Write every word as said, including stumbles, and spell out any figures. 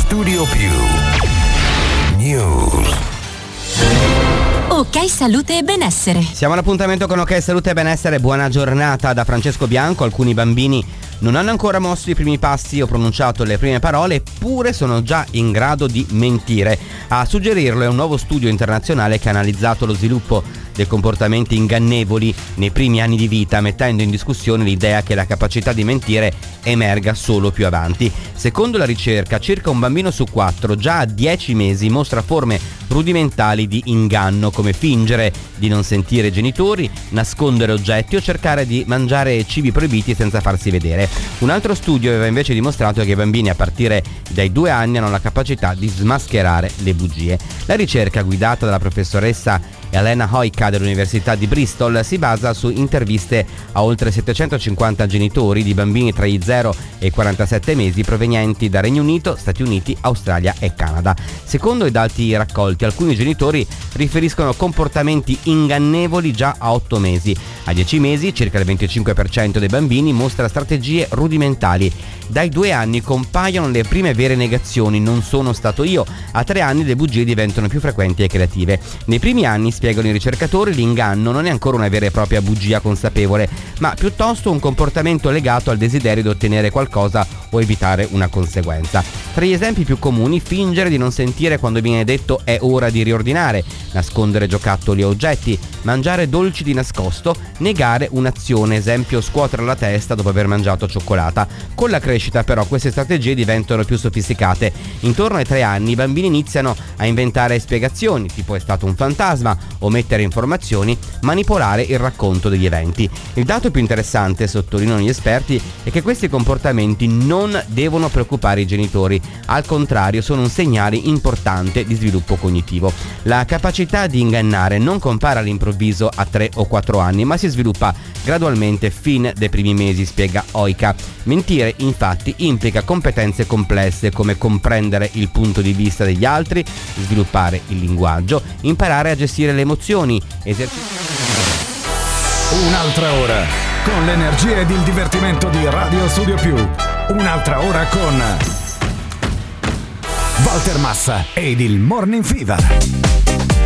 Studio Più News. Ok Salute e Benessere. Siamo all'appuntamento con Ok Salute e Benessere. Buona giornata da Francesco Bianco. Alcuni bambini non hanno ancora mosso i primi passi o pronunciato le prime parole, eppure sono già in grado di mentire. A suggerirlo è un nuovo studio internazionale che ha analizzato lo sviluppo dei comportamenti ingannevoli nei primi anni di vita, mettendo in discussione l'idea che la capacità di mentire emerga solo più avanti. Secondo la ricerca, circa un bambino su quattro già a dieci mesi mostra forme rudimentali di inganno, come fingere di non sentire i genitori, nascondere oggetti o cercare di mangiare cibi proibiti senza farsi vedere. Un altro studio aveva invece dimostrato che i bambini a partire dai due anni hanno la capacità di smascherare le bugie. La ricerca, guidata dalla professoressa Elena Hoyka dell'Università di Bristol, si basa su interviste a oltre settecentocinquanta genitori di bambini tra i zero e i quarantasette mesi provenienti da Regno Unito, Stati Uniti, Australia e Canada. Secondo i dati raccolti, alcuni genitori riferiscono comportamenti ingannevoli già a otto mesi. A dieci mesi, circa il venticinque per cento dei bambini mostra strategie rudimentali. Dai due anni compaiono le prime vere negazioni: non sono stato io. A tre anni le bugie diventano più frequenti e creative. Nei primi anni, spiegano i ricercatori, l'inganno non è ancora una vera e propria bugia consapevole, ma piuttosto un comportamento legato al desiderio di ottenere qualcosa o evitare una conseguenza. Tra gli esempi più comuni: fingere di non sentire quando viene detto è ora di riordinare, nascondere giocattoli o oggetti, mangiare dolci di nascosto, negare un'azione, esempio scuotere la testa dopo aver mangiato cioccolata. Con la crescita però queste strategie diventano più sofisticate. Intorno ai tre anni i bambini iniziano a inventare spiegazioni, tipo è stato un fantasma, omettere informazioni, manipolare il racconto degli eventi. Il dato più interessante, sottolineano gli esperti, è che questi comportamenti non devono preoccupare i genitori, al contrario sono un segnale importante di sviluppo cognitivo. La capacità di ingannare non compare all'improvviso a tre o quattro anni, ma si sviluppa gradualmente fin dai primi mesi, spiega Hoyka. Mentire infatti implica competenze complesse come comprendere il punto di vista degli altri, sviluppare il linguaggio, imparare a gestire le emozioni, esercitare. Un'altra ora con l'energia ed il divertimento di Radio Studio Più. Un'altra ora con Walter Massa ed il Morning Fever.